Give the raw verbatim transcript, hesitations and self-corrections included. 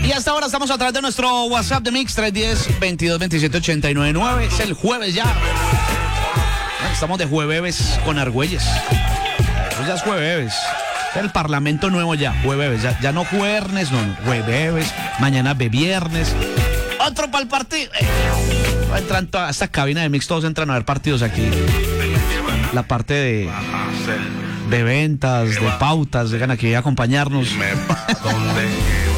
Y hasta ahora estamos a través de nuestro WhatsApp de Mix tres uno cero, veintidós veintisiete ochenta y nueve nueve. Es el jueves ya. Estamos de jueves con Argüelles. Eso ya es jueves. Es el Parlamento nuevo ya, jueves. Ya, ya no jueves, no, no, jueves. Mañana de viernes. Otro para el partido. Eh, entran a esta cabina de Mix, todos entran a ver partidos aquí. La parte de, de ventas, de pautas, llegan aquí a acompañarnos.